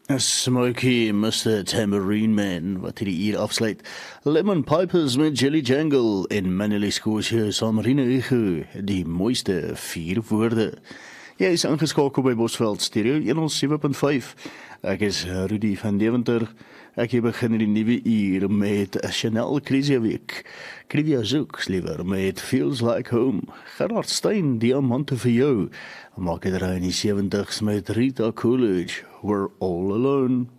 Smokey Mr. Tambourine Man, wat hierdie uur afsluit. Lemon Pipers met Jelly Jangle en Manly Scotia saam Rino Ego, die mooiste 4 woorde. Jy is ingeskakel by Bosveld Stereo 107.5. Ek is Rudy van Deventer. Ek begin die nuwe uur met Chanel Krisiaweek. Krivia Zoeks liewer met Feels Like Home. Gerard Stein, Diamante vir jou. Maak dit in die 70s met Rita Coolidge, We're All Alone.